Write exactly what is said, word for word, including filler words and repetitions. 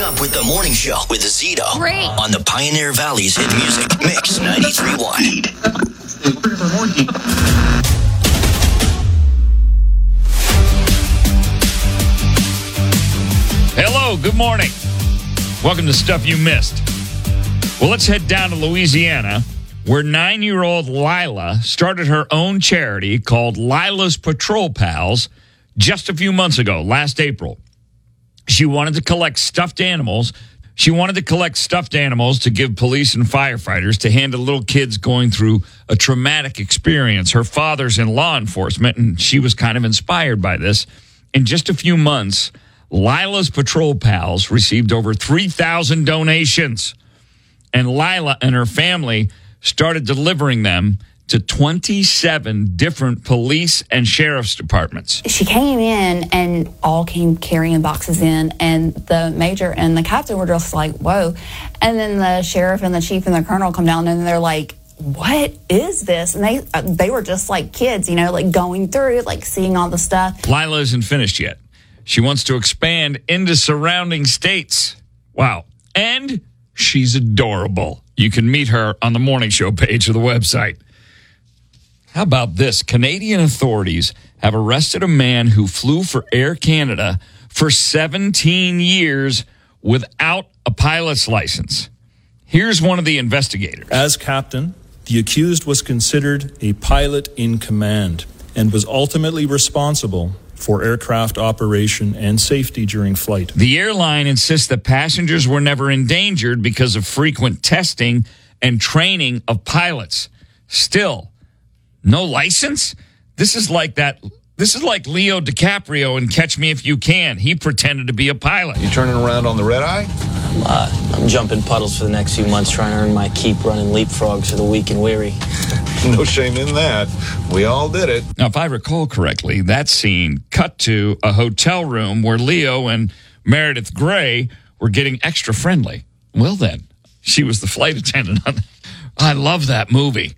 up with the morning show with Zito. Great. On the Pioneer Valley's hit music. Mix ninety-three point one. Hello, good morning. Welcome to Stuff You Missed. Well, let's head down to Louisiana, where nine-year-old Lila started her own charity called Lila's Patrol Pals just a few months ago, last April. She wanted to collect stuffed animals. She wanted to collect stuffed animals to give police and firefighters to hand to little kids going through a traumatic experience. Her father's in law enforcement, and she was kind of inspired by this. In just a few months, Lila's Patrol Pals received over three thousand donations, and Lila and her family started delivering them to twenty-seven different police and sheriff's departments. She came in and all came carrying boxes in, and the major and the captain were just like, whoa. And then the sheriff and the chief and the colonel come down and they're like, what is this? And they uh, they were just like kids, you know, like going through, like seeing all the stuff. Lila isn't finished yet. She wants to expand into surrounding states. Wow. And she's adorable. You can meet her on the morning show page of the website. How about this? Canadian authorities have arrested a man who flew for Air Canada for seventeen years without a pilot's license. Here's one of the investigators. As captain, the accused was considered a pilot in command and was ultimately responsible for aircraft operation and safety during flight. The airline insists that passengers were never endangered because of frequent testing and training of pilots. Still, no license? This is like that. This is like Leo DiCaprio in Catch Me If You Can. He pretended to be a pilot. You turning around on the red eye? Uh, I'm jumping puddles for the next few months, trying to earn my keep running leapfrogs for the weak and weary. No shame in that. We all did it. Now, if I recall correctly, that scene cut to a hotel room where Leo and Meredith Grey were getting extra friendly. Well, then, she was the flight attendant. I love that movie.